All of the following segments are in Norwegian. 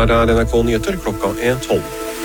Her NRK Nyheter, klokka 12.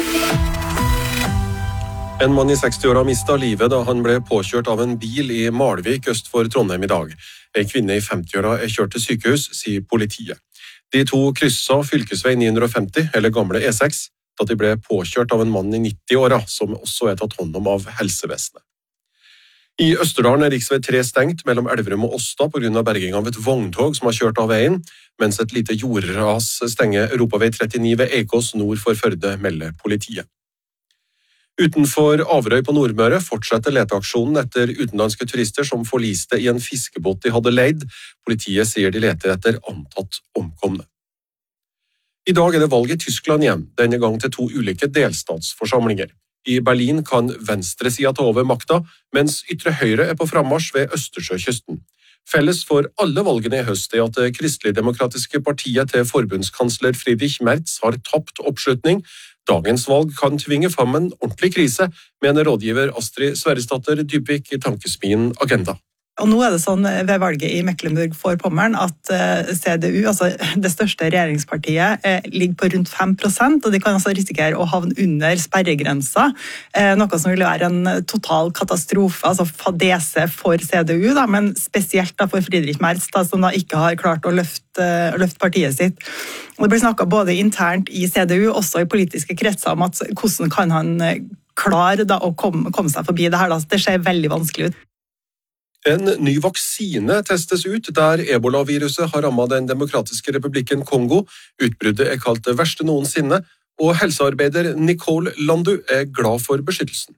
En mann i 60-åra mistet livet da han ble påkjørt av en bil i Malvik øst for Trondheim i dag. En kvinne i 50-åra kjørt til sykehus, sier politiet. De to krysset fylkesvei 950, eller gamle E6, da de ble påkjørt av en mann i 90-åra, som også tatt hånd om av helsevesenet. I Østerdalen riksvei 3 stengt mellom Elverum og Åsta på grunn av berging av et vogntog som har kjørt av veien, mens et lite jordras stenger Europavei 39 ved Eikås nord for Førde, melder politiet. Utenfor Averøy på Nordmøre fortsetter leteaksjonen etter utenlandske turister som forliste i en fiskebåt de hadde leid. Politiet sier de leter etter antatt omkomne. I dag det valg i Tyskland igjen, denne gang til 2 ulike delstatsforsamlinger. I Berlin kan venstresida ta over makta, mens ytre høyre på frammarsj ved Østersjøkysten. Felles for alle valgene i høst at det kristelig-demokratiske partiet til forbundskansler Friedrich Merz har tapt oppslutning. Dagens valg kan tvinge fram en ordentlig krise, mener rådgiver Astrid Sverresdatter Dybvik i tankesmien Agenda. Og nå det sånn ved valget i Mecklenburg-Vorpommern at CDU, altså det største regjeringspartiet, ligger på rundt 5%, og de kan altså risikere å havne under sperregrensa, noe som vil være en total katastrofe, altså fadese for CDU, da, men spesielt da for Friedrich Merz, da, som da ikke har klart å løfte partiet sitt. Og det blir snakket både internt i CDU, også i politiske kretser, om at hvordan kan han klare da, å komme seg forbi det her. Da. Det ser veldig vanskelig ut. En ny vaksine testes ut der ebola-viruset har rammet den demokratiske republikken Kongo. Utbruddet kalt det verste noensinne, og helsearbeider Nicole Landu glad for beskyttelsen.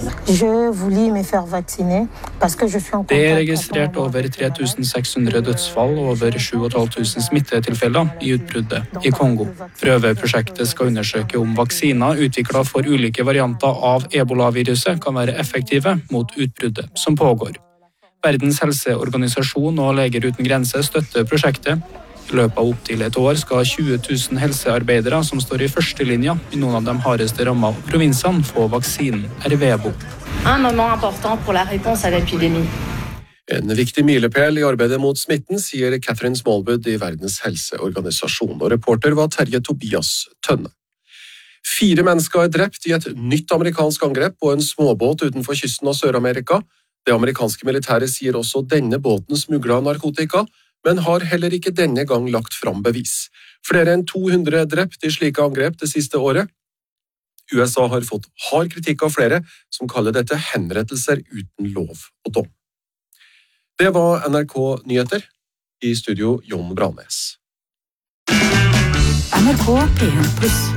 Det registrert over 3600 dødsfall og over 7500 smittetilfeller i utbruddet i Kongo. Prøveprosjektet skal undersøke om vaksiner utviklet for ulike varianter av ebola-viruset kan være effektive mot utbruddet som pågår. Verdens helseorganisasjon og Leger uten grenser støtter prosjektet. I løpet av opptil et år skal 20 000 helsearbeidere som står i førstelinja i noen av de hardeste rammene av provinsene få vaksinen Ervebo. En viktig milepæl i arbeidet mot smitten, sier Catherine Smallwood i Verdens helseorganisasjon, og reporter var Terje Tobias Tønne. 4 mennesker drept i et nytt amerikansk angrep på en småbåt utenfor kysten av Sør-Amerika. Det amerikanske militæret sier også denne båten smuglet narkotika, men har heller ikke denne gang lagt fram bevis. Flere enn 200 drept i slike angrep det siste året. USA har fått hard kritikk av flere som kaller dette henrettelser uten lov og dom. Det var NRK Nyheter. I studio Jon Branes. NRK P1+.